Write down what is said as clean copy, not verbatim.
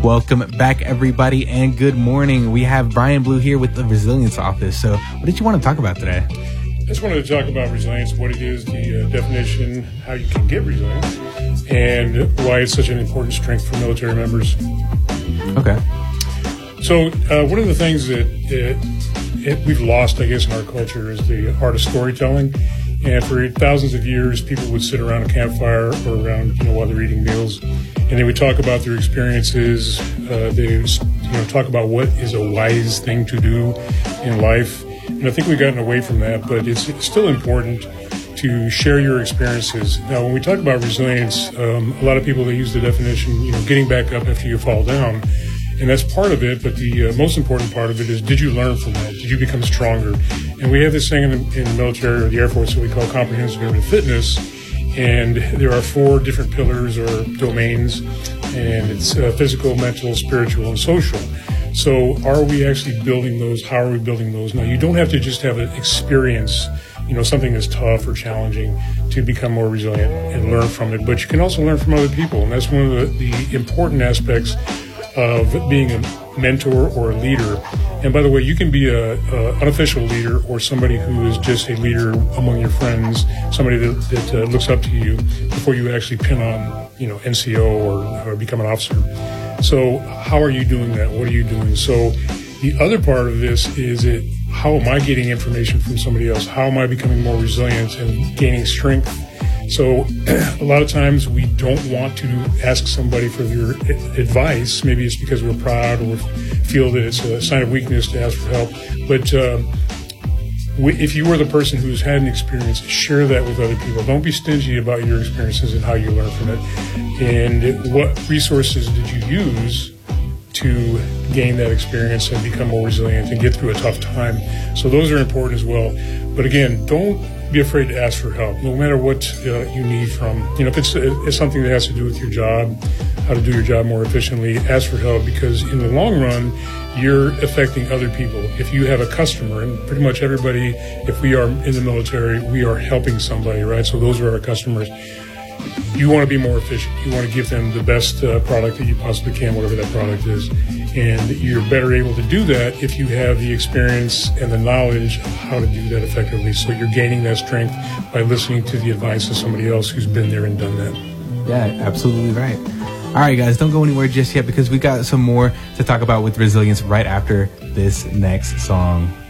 Welcome back, everybody, and good morning. We have Brian Blue here with the Resilience Office. So what did you want to talk about today? I just wanted to talk about resilience, what it is, the definition, how you can get resilience, and why it's such an important strength for military members. Okay. So one of the things that we've lost, I guess, in our culture is the art of storytelling. And for thousands of years, people would sit around a campfire or around, while they're eating meals, and they would talk about their experiences. They would, talk about what is a wise thing to do in life. And I think we've gotten away from that, but it's still important to share your experiences. Now, when we talk about resilience, a lot of people, they use the definition, getting back up after you fall down. And that's part of it, but the most important part of it is, did you learn from that? Did you become stronger? And we have this thing in the military or the Air Force that we call comprehensive airman fitness, and there are 4 different pillars or domains, and it's physical, mental, spiritual, and social. So are we actually building those? How are we building those? Now, you don't have to just have an experience, something that's tough or challenging to become more resilient and learn from it, but you can also learn from other people, and that's one of the important aspects of being a mentor or a leader. And by the way, you can be a unofficial leader or somebody who is just a leader among your friends, somebody that looks up to you before you actually pin on, NCO or become an officer. So how are you doing that? What are you doing? So the other part of this is how am I getting information from somebody else? How am I becoming more resilient and gaining strength? So a lot of times we don't want to ask somebody for their advice. Maybe it's because we're proud or feel that it's a sign of weakness to ask for help. But if you are the person who's had an experience, share that with other people. Don't be stingy about your experiences and how you learn from it. And what resources did you use to gain that experience and become more resilient and get through a tough time? So those are important as well. But again, don't be afraid to ask for help, no matter what you need from, if it's something that has to do with your job, how to do your job more efficiently, ask for help, because in the long run, you're affecting other people. If you have a customer, and pretty much everybody, if we are in the military, we are helping somebody, right? So those are our customers. You want to be more efficient. You want to give them the best product that you possibly can, whatever that product is. And you're better able to do that if you have the experience and the knowledge of how to do that effectively. So you're gaining that strength by listening to the advice of somebody else who's been there and done that. Yeah, absolutely right. All right, guys, don't go anywhere just yet, because we got some more to talk about with resilience right after this next song.